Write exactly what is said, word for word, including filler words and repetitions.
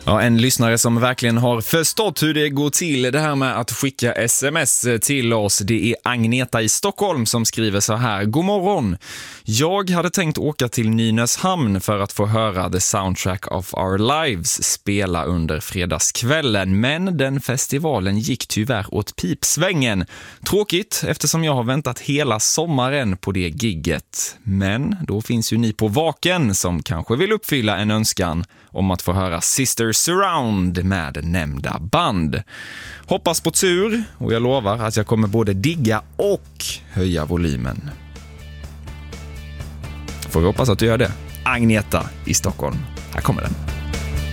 Ja, en lyssnare som verkligen har förstått hur det går till det här med att skicka sms till oss, det är Agneta i Stockholm som skriver så här: God morgon, jag hade tänkt åka till Nynäshamn för att få höra The Soundtrack of Our Lives spela under fredagskvällen, men den festivalen gick tyvärr åt pipsvängen. Tråkigt eftersom jag har väntat hela sommaren på det gigget, men då finns ju ni på Vaken som kanske vill uppfylla en önskan om att få höra Sister Surround med nämnda band. Hoppas på tur och jag lovar att jag kommer både digga och höja volymen. Får vi hoppas att du gör det. Agneta i Stockholm. Här kommer den.